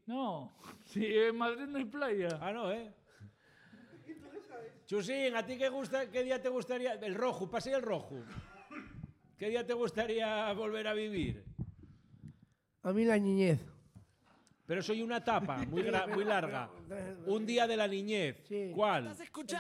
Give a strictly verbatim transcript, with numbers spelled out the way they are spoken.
No, si en Madrid no hay playa. Ah, no, ¿eh? Chusín, ¿a ti qué, gusta, qué día te gustaría? El rojo, pasé el rojo. ¿Qué día te gustaría volver a vivir? A mí la niñez. Pero soy una etapa muy, gra- muy larga. Un día de la niñez. Sí. ¿Cuál?